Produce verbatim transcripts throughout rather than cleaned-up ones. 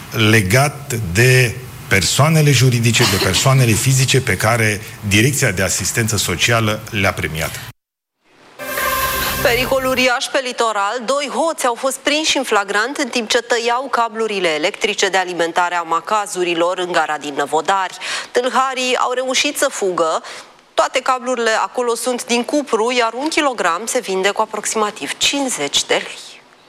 legat de persoanele juridice, de persoanele fizice pe care Direcția de Asistență Socială le-a premiat. Pericol uriaș pe litoral. Doi hoți au fost prinși în flagrant în timp ce tăiau cablurile electrice de alimentare a macazurilor în gara din Năvodari. Tâlharii au reușit să fugă. Toate cablurile acolo sunt din cupru, iar un kilogram se vinde cu aproximativ cincizeci de lei.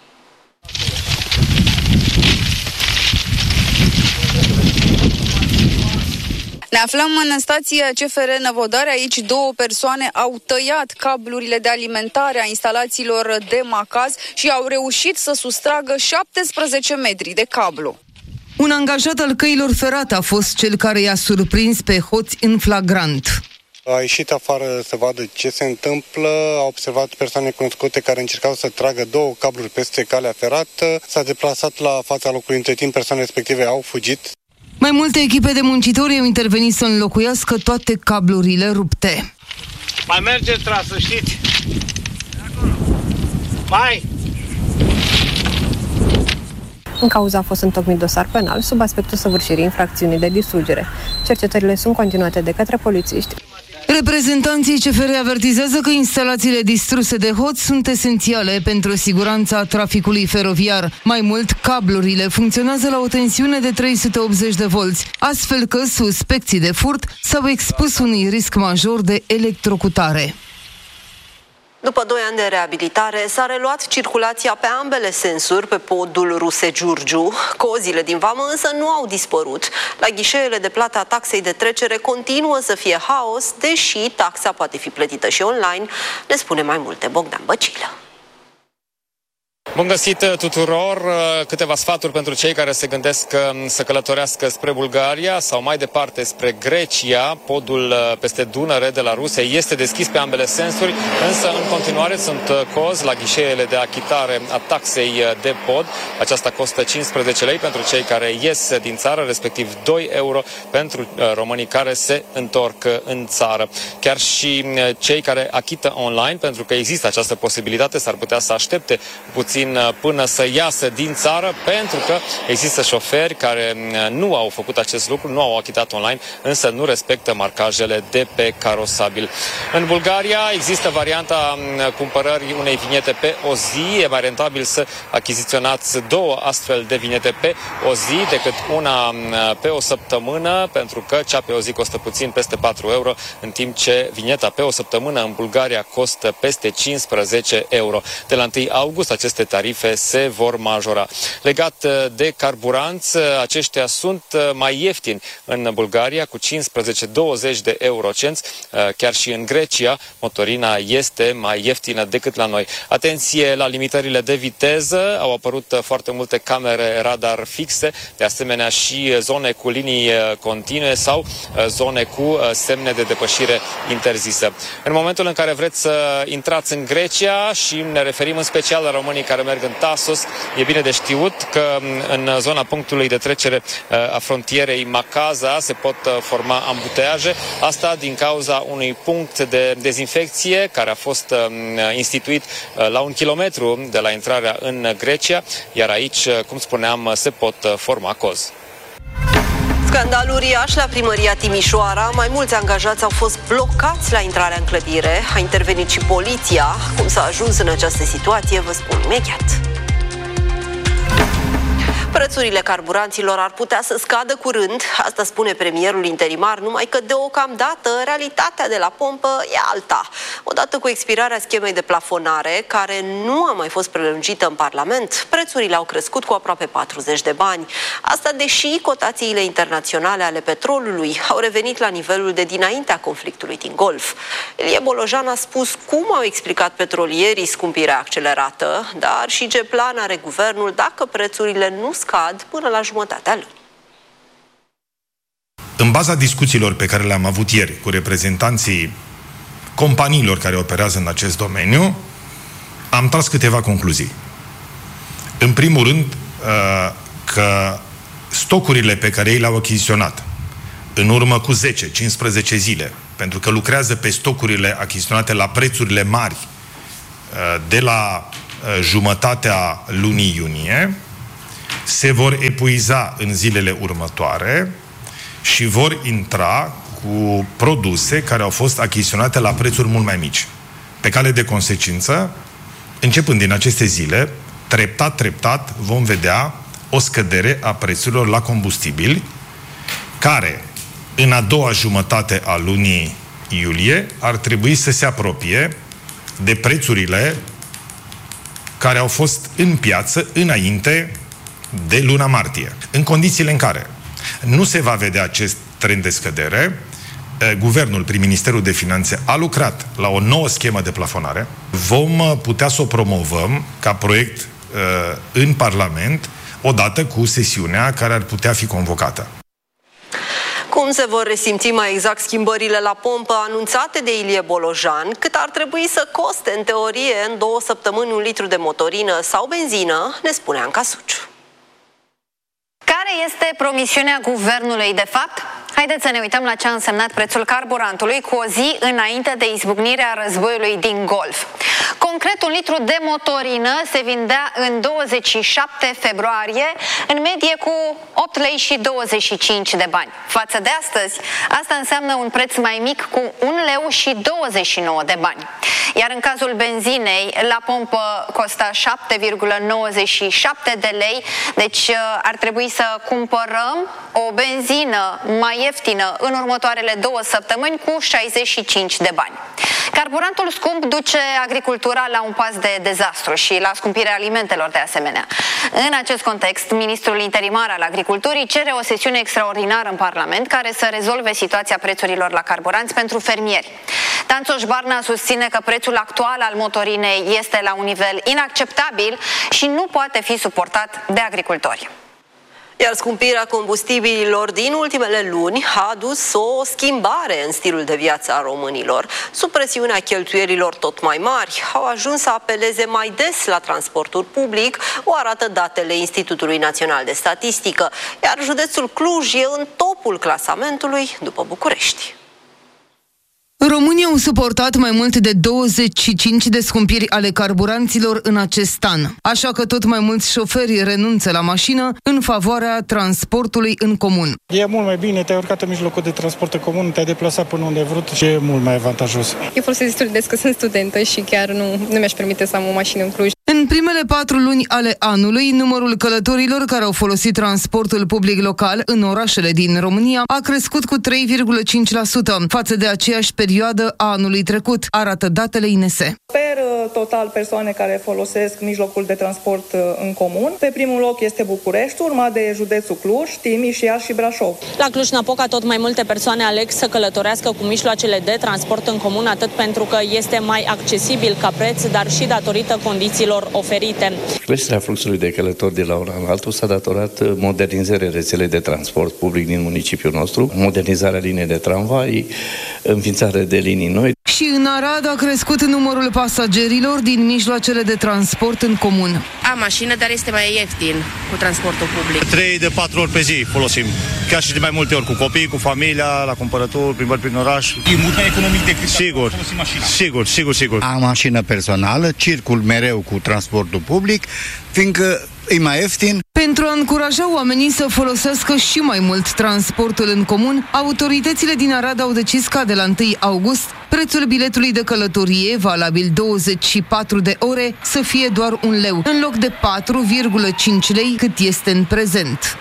Ne aflăm în stația C F R Năvodari. Aici două persoane au tăiat cablurile de alimentare a instalațiilor de macaz și au reușit să sustragă șaptesprezece metri de cablu. Un angajat al căilor ferate a fost cel care i-a surprins pe hoți în flagrant. A ieșit afară să vadă ce se întâmplă, a observat persoane cunoscute care încercau să tragă două cabluri peste calea ferată, s-a deplasat la fața locului, între timp persoanele respective au fugit. Mai multe echipe de muncitori au intervenit să înlocuiască toate cablurile rupte. Mai mergeți, tras, să știți! Mai! În cauză a fost întocmit dosar penal sub aspectul săvârșirii infracțiunii de distrugere. Cercetările sunt continuate de către polițiști. Reprezentanții C F R avertizează că instalațiile distruse de hoți sunt esențiale pentru siguranța traficului feroviar. Mai mult, cablurile funcționează la o tensiune de trei sute optzeci de volți, astfel că suspecții de furt s-au expus unui risc major de electrocutare. După doi ani de reabilitare, s-a reluat circulația pe ambele sensuri pe podul Ruse-Giurgiu. Cozile din vamă însă nu au dispărut. La ghișeele de plată a taxei de trecere continuă să fie haos, deși taxa poate fi plătită și online, ne spune mai multe Bogdan Băcilă. Bun găsit tuturor! Câteva sfaturi pentru cei care se gândesc să călătorească spre Bulgaria sau mai departe spre Grecia. Podul peste Dunăre de la Ruse este deschis pe ambele sensuri, însă în continuare sunt cozi la ghișeele de achitare a taxei de pod. Aceasta costă cincisprezece lei pentru cei care ies din țară, respectiv doi euro pentru românii care se întorc în țară. Chiar și cei care achită online, pentru că există această posibilitate, s-ar putea să aștepte puțin până să iasă din țară, pentru că există șoferi care nu au făcut acest lucru, nu au achitat online, însă nu respectă marcajele de pe carosabil. În Bulgaria există varianta cumpărării unei vinete pe o zi. E mai rentabil să achiziționați două astfel de vinete pe o zi decât una pe o săptămână, pentru că cea pe o zi costă puțin peste patru euro, în timp ce vineta pe o săptămână în Bulgaria costă peste cincisprezece euro. De la întâi august aceste tarife se vor majora. Legat de carburanți, aceștia sunt mai ieftini în Bulgaria, cu cincisprezece douăzeci de eurocenți. Chiar și în Grecia, motorina este mai ieftină decât la noi. Atenție la limitările de viteză, au apărut foarte multe camere radar fixe, de asemenea și zone cu linii continue sau zone cu semne de depășire interzisă. În momentul în care vreți să intrați în Grecia, și ne referim în special la românii care merg în Tasos, e bine de știut că în zona punctului de trecere a frontierei Macaza se pot forma ambuteiaje. Asta din cauza unui punct de dezinfecție care a fost instituit la un kilometru de la intrarea în Grecia, iar aici, cum spuneam, se pot forma cozi. Scandal uriaș la primăria Timișoara. Mai mulți angajați au fost blocați la intrarea în clădire. A intervenit și poliția. Cum s-a ajuns în această situație, vă spun imediat. Prețurile carburanților ar putea să scadă curând, asta spune premierul interimar, numai că deocamdată realitatea de la pompă e alta. Odată cu expirarea schemei de plafonare, care nu a mai fost prelungită în Parlament, prețurile au crescut cu aproape patruzeci de bani. Asta deși cotațiile internaționale ale petrolului au revenit la nivelul de dinaintea conflictului din Golf. Elie Bolojan a spus cum au explicat petrolierii scumpirea accelerată, dar și ce plan are guvernul dacă prețurile nu scad până la jumătatea lunii. În baza discuțiilor pe care le-am avut ieri cu reprezentanții companiilor care operează în acest domeniu, am tras câteva concluzii. În primul rând, că stocurile pe care ei le-au achiziționat în urmă cu zece cincisprezece zile, pentru că lucrează pe stocurile achiziționate la prețurile mari de la jumătatea lunii iunie, se vor epuiza în zilele următoare și vor intra cu produse care au fost achiziționate la prețuri mult mai mici. Pe cale de consecință, începând din aceste zile, treptat, treptat vom vedea o scădere a prețurilor la combustibili, care în a doua jumătate a lunii iulie ar trebui să se apropie de prețurile care au fost în piață înainte de luna martie. În condițiile în care nu se va vedea acest trend de scădere, Guvernul, prin Ministerul de Finanțe, a lucrat la o nouă schemă de plafonare. Vom putea să o promovăm ca proiect în Parlament odată cu sesiunea care ar putea fi convocată. Cum se vor resimți mai exact schimbările la pompă anunțate de Ilie Bolojan? Cât ar trebui să coste, în teorie, în două săptămâni un litru de motorină sau benzină, ne spune Anca Suciu. Care este promisiunea guvernului de fapt? Haideți să ne uităm la ce a însemnat prețul carburantului cu o zi înainte de izbucnirea războiului din Golf. Concret, un litru de motorină se vindea în douăzeci și șapte februarie, în medie cu opt lei și douăzeci și cinci de bani. Față de astăzi, asta înseamnă un preț mai mic cu un leu și douăzeci și nouă de bani. Iar în cazul benzinei, la pompă costa șapte virgulă nouăzeci și șapte de lei, deci ar trebui să cumpărăm o benzină mai ieftină în următoarele două săptămâni cu șaizeci și cinci de bani. Carburantul scump duce agricultura la un pas de dezastru și la scumpirea alimentelor de asemenea. În acest context, ministrul interimar al agriculturii cere o sesiune extraordinară în Parlament care să rezolve situația prețurilor la carburanți pentru fermieri. Tanțoș Barna susține că prețul actual al motorinei este la un nivel inacceptabil și nu poate fi suportat de agricultori. Iar scumpirea combustibililor din ultimele luni a adus o schimbare în stilul de viață a românilor. Sub presiunea cheltuielilor tot mai mari, au ajuns să apeleze mai des la transportul public, o arată datele Institutului Național de Statistică, iar județul Cluj e în topul clasamentului după București. România au suportat mai mult de douăzeci și cinci de scumpiri ale carburanților în acest an. Așa că tot mai mulți șoferi renunță la mașină în favoarea transportului în comun. E mult mai bine, te-ai urcat în mijlocul de transport în comun, te-ai deplasat până unde ai vrut și e mult mai avantajos. Eu folosesc destul de des că sunt studentă și chiar nu, nu mi-aș permite să am o mașină în Cluj. În primele patru luni ale anului, numărul călătorilor care au folosit transportul public local în orașele din România a crescut cu trei virgulă cinci la sută față de aceeași perioadă a anului trecut, arată datele I N S. Per total persoane care folosesc mijlocul de transport în comun, pe primul loc este București, urmat de județul Cluj, Timiș, Iași și Brașov. La Cluj-Napoca tot mai multe persoane aleg să călătorească cu mijloacele de transport în comun, atât pentru că este mai accesibil ca preț, dar și datorită condițiilor oferite. Creșterea fluxului de călători de la un an la altul s-a datorat modernizării rețelei de transport public din municipiul nostru, modernizarea liniei de tramvai, înființarea de linii noi. Și în Arad a crescut numărul pasagerilor din mijloacele de transport în comun. Am mașină, dar este mai ieftin cu transportul public. Trei de patru ori pe zi folosim, chiar și de mai multe ori, cu copii, cu familia, la cumpărături, plimbări prin oraș. E mult mai economic decât sigur, folosim mașina. Sigur, sigur, sigur. Am mașină personală, circul mereu cu transportul public, fiindcă e mai ieftin. Pentru a încuraja oamenii să folosească și mai mult transportul în comun, autoritățile din Arad au decis ca de la întâi august prețul biletului de călătorie, valabil douăzeci și patru de ore, să fie doar un leu, în loc de patru virgulă cinci lei cât este în prezent.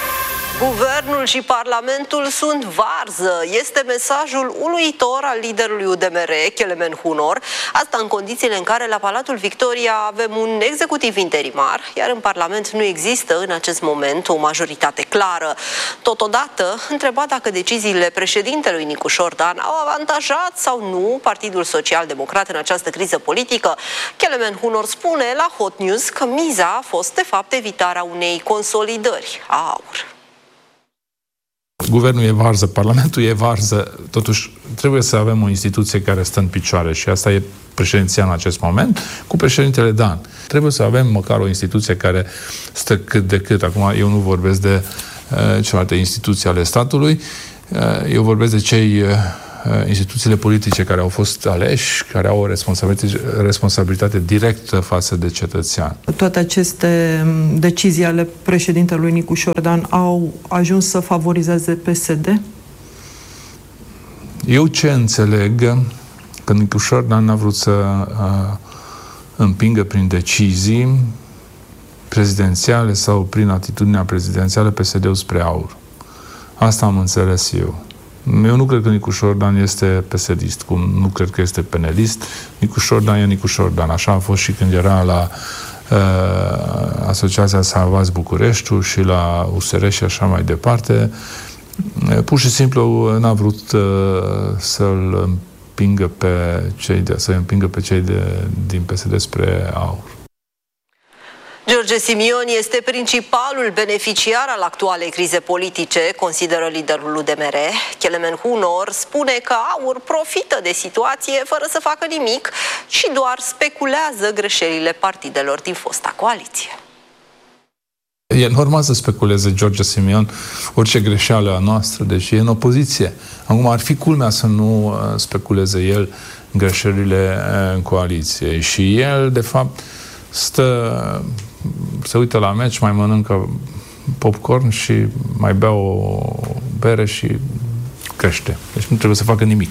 Guvernul și Parlamentul sunt varză. Este mesajul uluitor al liderului U D M R, Kelemen Hunor. Asta în condițiile în care la Palatul Victoria avem un executiv interimar, iar în Parlament nu există în acest moment o majoritate clară. Totodată, întrebat dacă deciziile președintelui Nicușor Dan au avantajat sau nu Partidul Social-Democrat în această criză politică, Kelemen Hunor spune la Hot News că miza a fost de fapt evitarea unei consolidări a AUR. Guvernul e varză, Parlamentul e varză, totuși trebuie să avem o instituție care stă în picioare și asta e președinția în acest moment, cu președintele Dan. Trebuie să avem măcar o instituție care stă cât de cât. Acum eu nu vorbesc de uh, celelalte instituții ale statului, uh, eu vorbesc de cei uh, instituțiile politice care au fost aleși, care au o responsabilitate, responsabilitate directă față de cetățean. Toate aceste decizii ale președintelui Nicu Șordan au ajuns să favorizeze P S D? Eu ce înțeleg, că Nicu Șordan n-a vrut să uh, împingă prin decizii prezidențiale sau prin atitudinea prezidențială P S D-ul spre aur. Asta am înțeles eu. Eu nu cred că Nicu Șordan este P S D-ist, cum nu cred că este penelist. Nicu Șordan e Nicu Șordan. Așa a fost și când era la uh, Asociația Salvați Bucureștiul și la U S R și așa mai departe. Pur și simplu n-a vrut uh, să-l împingă pe cei de, să împingă pe cei de, din P S D spre aur. George Simion este principalul beneficiar al actualei crize politice, consideră liderul U D M R. Kelemen Hunor spune că AUR profită de situație fără să facă nimic și doar speculează greșelile partidelor din fosta coaliție. E normal să speculeze George Simion orice greșeală a noastră, deși e în opoziție. Acum ar fi culmea să nu speculeze el greșelile în coaliție. Și el, de fapt, stă, se uită la meci, mai mănâncă popcorn și mai bea o bere și crește. Deci nu trebuie să facă nimic.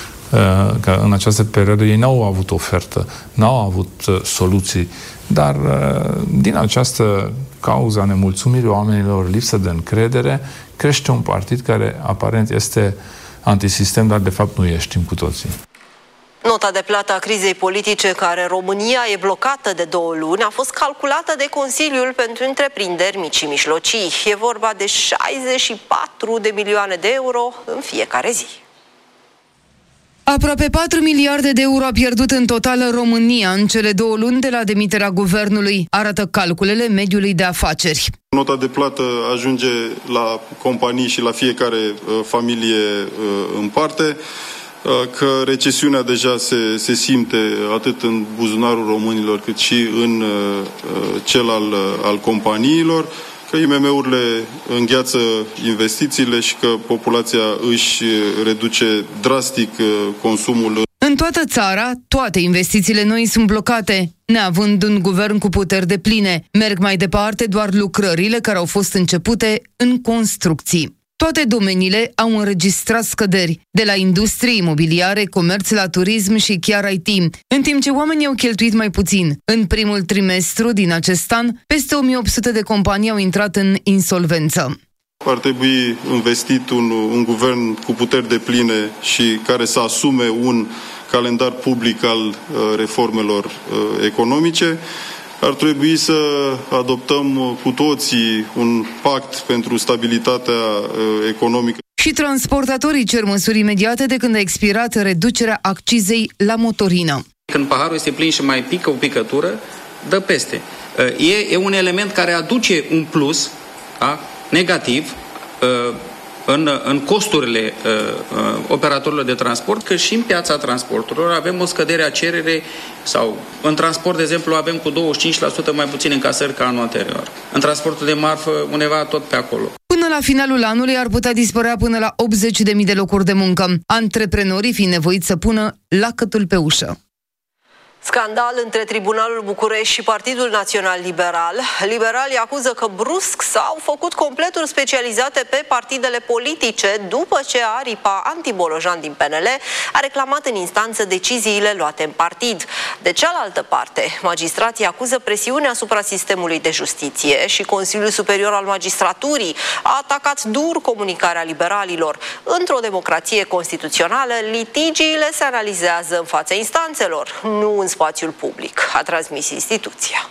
Că în această perioadă ei n-au avut ofertă, n-au avut soluții, dar din această cauza nemulțumirii oamenilor, lipsă de încredere, crește un partid care aparent este antisistem, dar de fapt nu e, știm cu toții. Nota de plată a crizei politice care în România e blocată de două luni a fost calculată de Consiliul pentru Întreprinderi Mici și Mijlocii. E vorba de șaizeci și patru de milioane de euro în fiecare zi. Aproape patru miliarde de euro a pierdut în total România în cele două luni de la demiterea guvernului, arată calculele mediului de afaceri. Nota de plată ajunge la companii și la fiecare uh, familie uh, în parte, uh, că recesiunea deja se, se simte atât în buzunarul românilor cât și în uh, cel al, al companiilor, că I M M-urile îngheață investițiile și că populația își reduce drastic consumul. În toată țara, toate investițiile noi sunt blocate, neavând un guvern cu puteri depline. Merg mai departe doar lucrările care au fost începute în construcții. Toate domeniile au înregistrat scăderi, de la industrie imobiliare, comerț la turism și chiar I T, în timp ce oamenii au cheltuit mai puțin. În primul trimestru din acest an, peste o mie opt sute de companii au intrat în insolvență. Ar trebui investit un, un guvern cu puteri depline și care să asume un calendar public al uh, reformelor uh, economice. Ar trebui să adoptăm cu toții un pact pentru stabilitatea economică. Și transportatorii cer măsuri imediate de când a expirat reducerea accizei la motorină. Când paharul este plin și mai pică o picătură, dă peste. E, e un element care aduce un plus, da, negativ în, în costurile uh, operatorilor de transport, că și în piața transporturilor avem o scădere a cerere sau în transport, de exemplu, avem cu douăzeci și cinci la sută mai puțin încasări ca anul anterior. În transportul de marfă, undeva tot pe acolo. Până la finalul anului ar putea dispărea până la optzeci de mii de locuri de muncă, antreprenorii fiind nevoiți să pună lacătul pe ușă. Scandal între Tribunalul București și Partidul Național Liberal. Liberalii acuză că brusc s-au făcut completuri specializate pe partidele politice după ce aripa antibolojan din P N L a reclamat în instanță deciziile luate în partid. De cealaltă parte, magistrații acuză presiunea asupra sistemului de justiție și Consiliul Superior al Magistraturii a atacat dur comunicarea liberalilor. Într-o democrație constituțională, litigiile se analizează în fața instanțelor, nu în spațiul public, a transmis instituția.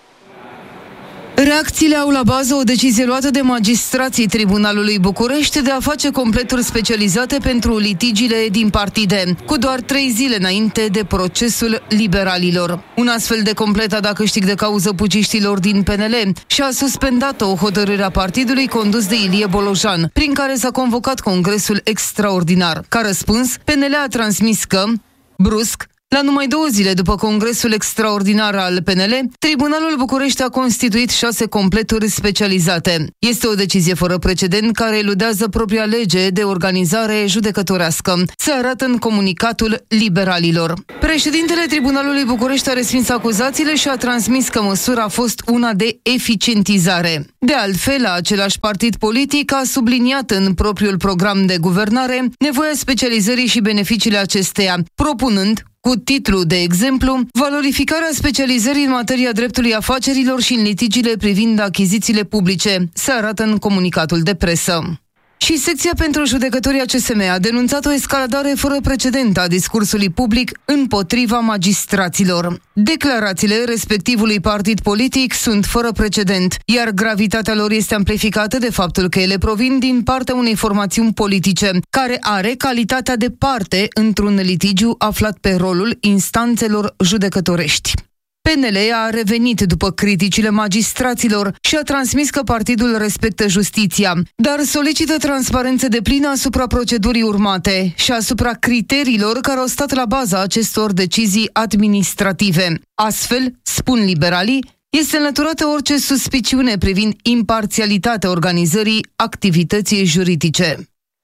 Reacțiile au la bază o decizie luată de magistrații Tribunalului București de a face completuri specializate pentru litigiile din partide, cu doar trei zile înainte de procesul liberalilor. Un astfel de complet a dat câștig de cauză puciștilor din P N L și a suspendat o hotărâre a partidului condus de Ilie Bolojan, prin care s-a convocat congresul extraordinar. Ca răspuns, P N L a transmis că brusc La numai două zile după congresul extraordinar al P N L, Tribunalul București a constituit șase completuri specializate. Este o decizie fără precedent care eludează propria lege de organizare judecătorească, se arată în comunicatul liberalilor. Președintele Tribunalului București a respins acuzațiile și a transmis că măsura a fost una de eficientizare. De altfel, același partid politic a subliniat în propriul program de guvernare nevoia specializării și beneficiile acesteia, propunând, cu titlu de exemplu, valorificarea specializării în materia dreptului afacerilor și în litigiile privind achizițiile publice, se arată în comunicatul de presă. Și secția pentru judecătorii A C S M a denunțat o escaladare fără precedent a discursului public împotriva magistraților. Declarațiile respectivului partid politic sunt fără precedent, iar gravitatea lor este amplificată de faptul că ele provin din partea unei formațiuni politice, care are calitatea de parte într-un litigiu aflat pe rolul instanțelor judecătorești. P N L a revenit după criticile magistraților și a transmis că partidul respectă justiția, dar solicită transparență deplină asupra procedurii urmate și asupra criteriilor care au stat la baza acestor decizii administrative. Astfel, spun liberalii, este înlăturată orice suspiciune privind imparțialitatea organizării activității juridice.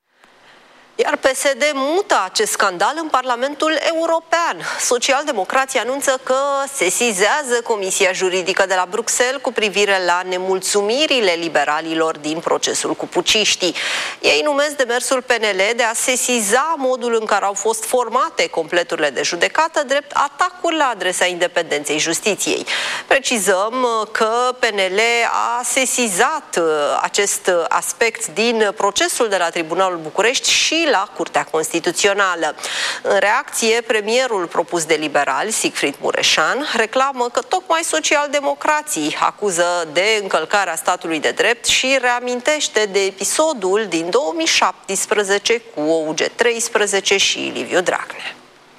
Iar P S D mută acest scandal în Parlamentul European. Socialdemocrații anunță că sesizează Comisia Juridică de la Bruxelles cu privire la nemulțumirile liberalilor din procesul cu puciștii. Ei numesc demersul P N L de a sesiza modul în care au fost formate completurile de judecată drept atacuri la adresa independenței justiției. Precizăm că P N L a sesizat acest aspect din procesul de la Tribunalul București și la Curtea Constituțională. În reacție, premierul propus de liberali, Sigfrid Mureșan, reclamă că tocmai socialdemocrații acuză de încălcarea statului de drept și reamintește de episodul din două mii șaptesprezece cu O U G treisprezece și Liviu Dragnea.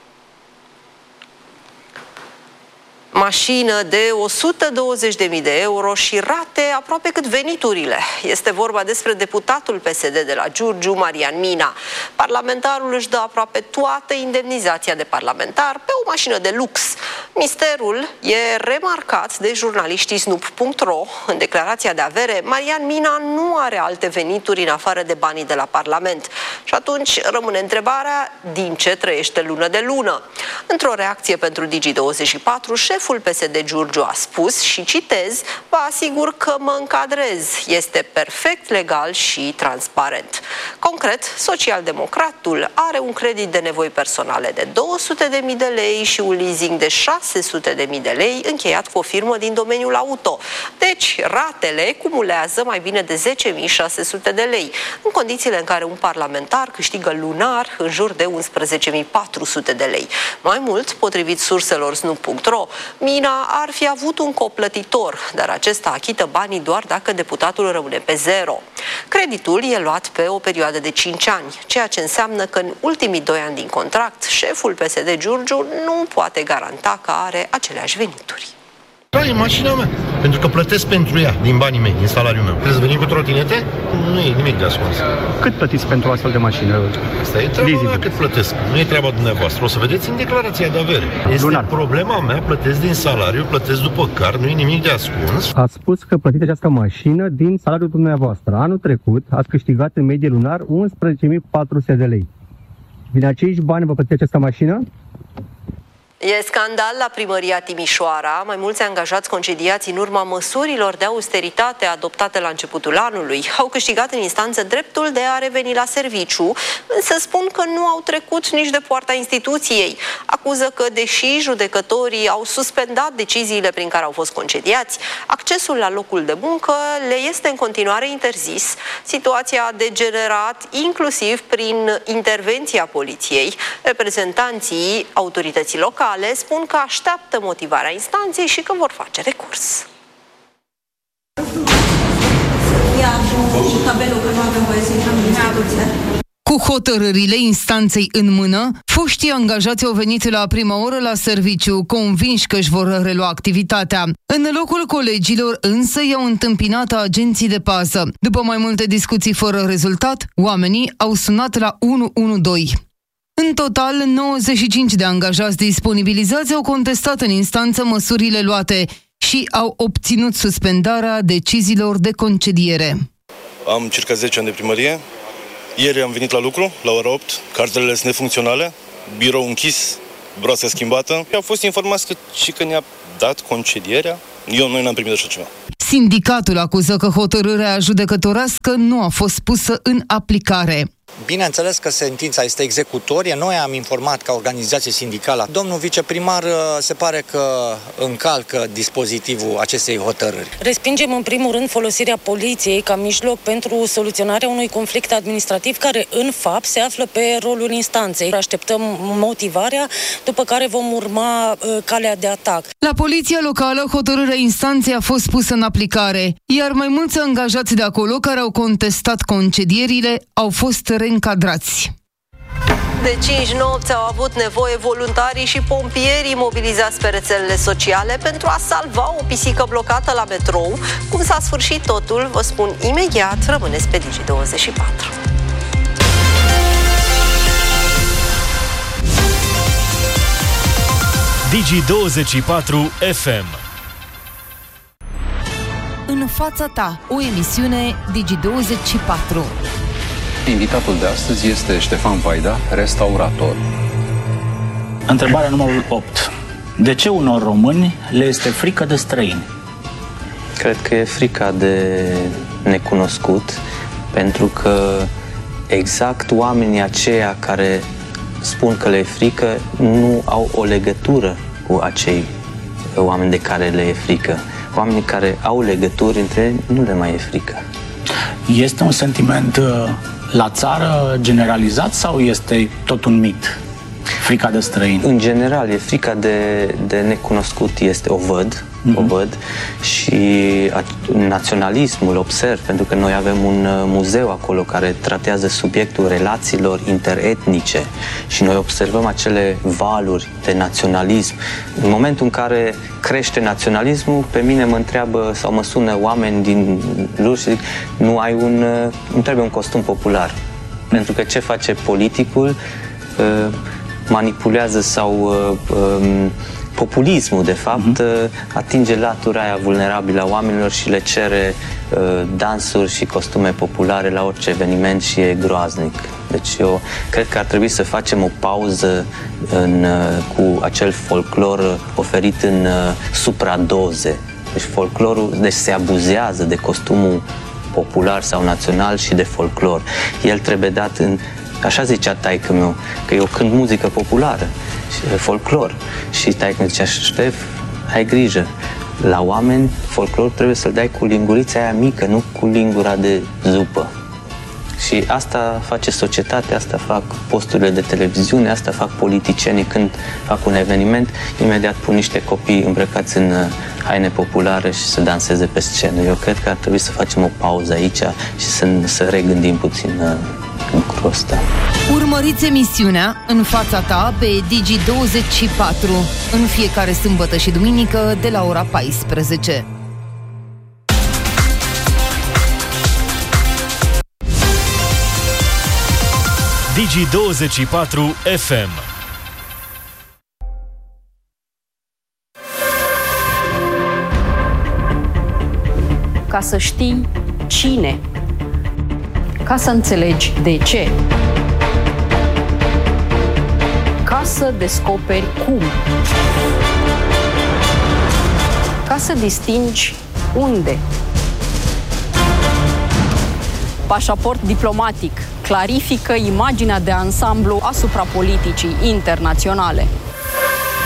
Mașină de o sută douăzeci de mii de euro și rate aproape cât veniturile. Este vorba despre deputatul P S D de la Giurgiu, Marian Mina. Parlamentarul își dă aproape toată indemnizația de parlamentar pe o mașină de lux. Misterul e remarcat de jurnaliștii snoop punct ro. În declarația de avere, Marian Mina nu are alte venituri în afară de banii de la Parlament. Și atunci rămâne întrebarea, din ce trăiește lună de lună? Într-o reacție pentru Digi douăzeci și patru, șeful P S D Giurgiu a spus, și citez, vă asigur că mă încadrez. Este perfect legal și transparent. Concret, socialdemocratul are un credit de nevoi personale de două sute de mii de lei și un leasing de șase sute de mii de lei încheiat cu o firmă din domeniul auto. Deci, ratele cumulează mai bine de zece mii șase sute de lei, în condițiile în care un parlamentar câștigă lunar în jur de unsprezece mii patru sute de lei. Mai mult, potrivit surselor snoop punct ro, Mina ar fi avut un coplătitor, dar acesta achită banii doar dacă deputatul rămâne pe zero. Creditul e luat pe o perioadă de cinci ani, ceea ce înseamnă că în ultimii doi ani din contract, șeful P S D Giurgiu nu poate garanta că are aceleași venituri. Da, e mașina mea, pentru că plătesc pentru ea, din banii mei, din salariul meu. Trebuie să venim cu trotinete? Nu e nimic de ascuns. Cât plătiți pentru astfel de mașină? Asta e treaba mea, cât plătesc. Nu e treaba dumneavoastră. O să vedeți în declarația de avere. Este lunar. Problema mea, plătesc din salariu, plătesc după car, nu e nimic de ascuns. Ați spus că plătiți această mașină din salariul dumneavoastră. Anul trecut ați câștigat în medie lunar unsprezece mii patru sute de lei. Din acești bani vă plătiți această mașină? E scandal la primăria Timișoara. Mai mulți angajați concediați în urma măsurilor de austeritate adoptate la începutul anului au câștigat în instanță dreptul de a reveni la serviciu, însă spun că nu au trecut nici de poarta instituției. Acuză că, deși judecătorii au suspendat deciziile prin care au fost concediați, accesul la locul de muncă le este în continuare interzis. Situația a degenerat inclusiv prin intervenția poliției. Reprezentanții autorității locale spun că așteaptă motivarea instanței și că vor face recurs. Cu hotărârile instanței în mână, foștii angajați au venit la prima oră la serviciu, convinși că își vor relua activitatea. În locul colegilor însă i-au întâmpinat agenții de pază. După mai multe discuții fără rezultat, oamenii au sunat la unu unu doi. În total, nouăzeci și cinci de angajați disponibilizați au contestat în instanță măsurile luate și au obținut suspendarea deciziilor de concediere. Am circa zece ani de primărie. Ieri am venit la lucru, la ora opt, cartelele sunt nefuncționale, birou închis, broasă schimbată. Au fost informați că și că ne-a dat concedierea. Eu, noi n-am primit așa ceva. Sindicatul acuză că hotărârea judecătorească nu a fost pusă în aplicare. Bineînțeles că sentința este executorie. Noi am informat ca organizație sindicală. Domnul viceprimar se pare că încalcă dispozitivul acestei hotărâri. Respingem în primul rând folosirea poliției ca mijloc pentru soluționarea unui conflict administrativ care în fapt se află pe rolul instanței. Așteptăm motivarea, după care vom urma uh, calea de atac. La poliția locală, hotărârea instanței a fost pusă în aplicare, iar mai mulți angajați de acolo care au contestat concedierile au fost reîncadrați. De cinci nopți au avut nevoie voluntarii și pompierii mobilizați pe rețelele sociale pentru a salva o pisică blocată la metrou. Cum s-a sfârșit totul, vă spun imediat, rămâneți pe Digi douăzeci și patru. Digi douăzeci și patru F M. În fața ta, o emisiune Digi douăzeci și patru. Invitatul de astăzi este Ștefan Vaida, restaurator. Întrebarea numărul opt. De ce unor români le este frică de străini? Cred că e frica de necunoscut, pentru că exact oamenii aceia care spun că le e frică nu au o legătură cu acei oameni de care le e frică. Oamenii care au legături între ei nu le mai e frică. Este un sentiment la țară generalizat sau este tot un mit? Frica de străini? În general, e frica de, de necunoscut, este, o văd, mm-hmm. o văd și naționalismul observ, pentru că noi avem un muzeu acolo care tratează subiectul relațiilor interetnice și noi observăm acele valuri de naționalism. În momentul în care crește naționalismul, pe mine mă întreabă sau mă sună oameni din lor și zic, nu ai un, nu trebuie un costum popular. Pentru că ce face politicul? Manipulează sau uh, um, populismul, de fapt, uh-huh. atinge latura aia vulnerabilă a oamenilor și le cere uh, dansuri și costume populare la orice eveniment și e groaznic. Deci eu cred că ar trebui să facem o pauză în, uh, cu acel folclor oferit în uh, supradoze. Deci folclorul deci se abuzează de costumul popular sau național și de folclor. El trebuie dat în Așa zicea taică meu, că eu cânt muzică populară, folclor. Și taică meu zicea, Ștef, ai grijă, la oameni folclor trebuie să-l dai cu lingurița aia mică, nu cu lingura de zupă. Și asta face societatea, asta fac posturile de televiziune, asta fac politicienii când fac un eveniment, imediat pun niște copii îmbrăcați în haine populare și să danseze pe scenă. Eu cred că ar trebui să facem o pauză aici și să, să regândim puțin lucrul ăsta. Urmăriți emisiunea În fața ta pe Digi douăzeci și patru în fiecare sâmbătă și duminică de la ora paisprezece. Digi douăzeci și patru F M. Ca să știi cine, ca să înțelegi de ce, ca să descoperi cum, ca să distingi unde. Pașaport diplomatic clarifică imaginea de ansamblu asupra politicii internaționale.